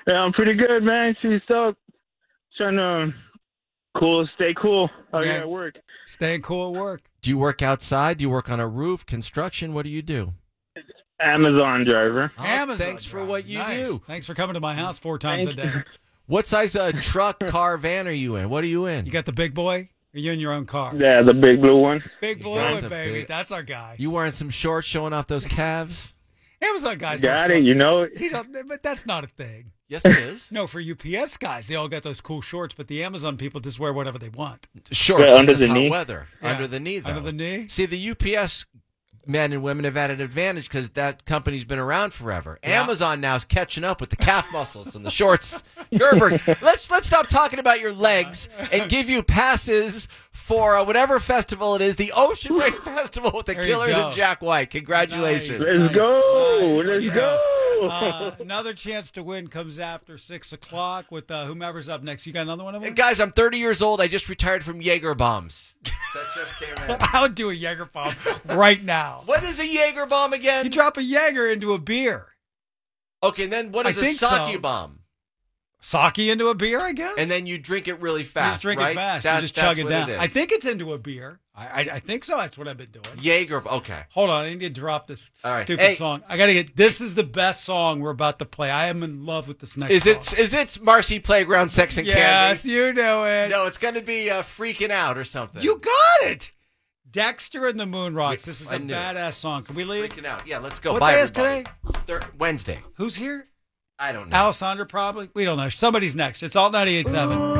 Yeah, I'm pretty good, man. See, so trying to stay cool out here at work. Staying cool at work. Do you work outside? Do you work on a roof, construction? What do you do? Amazon driver. Oh, Amazon thanks for driver. what you Nice. do. Thanks for coming to my house 4 times a day. What size truck, car, van are you in? What are you in? You got the big boy? Or you in your own car? Yeah, the big blue one. Big blue got one, the baby. big- That's our guy. You wearing some shorts showing off those calves? Amazon guys Got don't it, you know it. He don't, but that's not a thing. Yes, it is. No, for UPS guys, they all got those cool shorts, but the Amazon people just wear whatever they want. Shorts Yeah, in this under the hot knee. weather. Yeah. Under the knee, though. Under the knee? See, the UPS men and women have had an advantage because that company's been around forever. Yeah. Amazon now is catching up with the calf muscles and the shorts. Gerber, let's stop talking about your legs and give you passes for whatever festival it is, the Ocean Wave Festival with the There you Killers go. and Jack White. Congratulations. Nice. Let's go. Nice. Let's Yeah. go. Another chance to win comes after 6 o'clock with whomever's up next. You got another one of them? Hey, guys, I'm 30 years old. I just retired from Jaeger bombs. That just came in. I would do a Jaeger bomb right now. What is a Jaeger bomb again? You drop a Jaeger into a beer. Okay, and then what is I a think sake so. bomb? Sake into a beer, I guess? And then you drink it really You fast, drink right? it fast. That- you just that's chug it what down. is. I think it's into a beer. I think so. That's what I've been doing. Jaeger, okay. Hold on. I need to drop this All right. stupid Hey. song. I got to get. This is the best song we're about to play. I am in love with this next song. Is it Marcy Playground Sex and Yes, Candy? you know it. No, it's going to be Freaking Out or something. You got it. Dexter and the Moonrocks. This is I a knew it. badass song. Can we leave? Freaking Out. Yeah, let's go. What Bye, day is everybody. Wednesday. Who's here? I don't know. Alessandra, probably. We don't know. Somebody's next. It's Alt 98.7.